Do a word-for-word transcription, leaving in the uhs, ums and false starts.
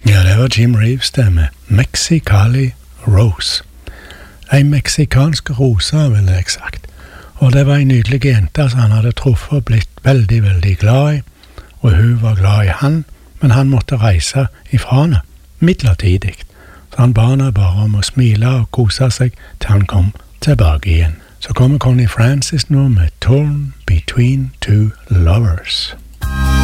Ja, det var Jim Reeves det med Mexicali Rose. En meksikansk rosa, vil jeg sagt. Og det var en nydelig jente som han hadde truffet og blitt veldig, veldig glad i. Og hun var glad i han, men han måtte reise ifra henne, midlertidig. Så han ba henne bare om å smile og kose seg til han kom tilbake igjen. Så kommer Connie Francis nå med Torn Between Two Lovers.